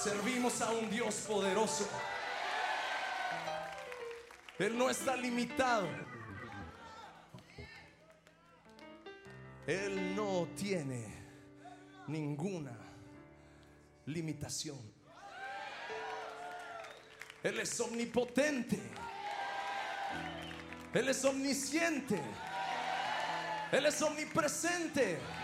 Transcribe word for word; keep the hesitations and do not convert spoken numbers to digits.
Servimos a un Dios poderoso. Él no está limitado. Él no tiene ninguna limitación. Él es omnipotente. Él es omnisciente. Él es omnipresente.